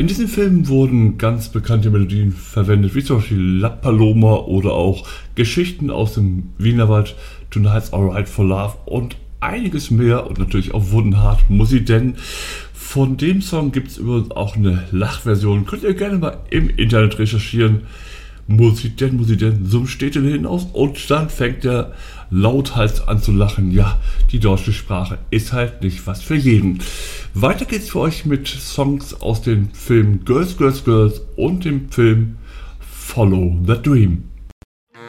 in diesem Film wurden ganz bekannte Melodien verwendet, wie zum Beispiel La Paloma oder auch Geschichten aus dem Wienerwald, Tonight's Alright for Love und einiges mehr und natürlich auch Woodenheart, Musi denn. Von dem Song gibt es übrigens auch eine Lachversion, könnt ihr gerne mal im Internet recherchieren. Musi denn, so steht er hinaus und dann fängt er lauthals an zu lachen. Ja, die deutsche Sprache ist halt nicht was für jeden. Weiter geht's für euch mit Songs aus den Filmen Girls, Girls, Girls und dem Film Follow the Dream.